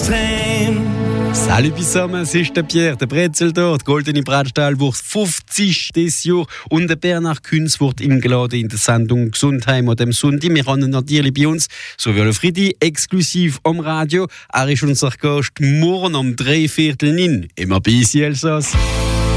extrem. Salut zusammen, es ist der Pierre, der Brezel dort, goldene Bratstahlwurst 50 dieses Jahr und der Bernhard Künz wird eingeladen in der Sendung Gesundheit an dem Sonntag. Wir haben ihn natürlich bei uns, so wie alle Friedi, exklusiv am Radio. Er ist unser Gast morgen um 3:15 im ABC Elsass.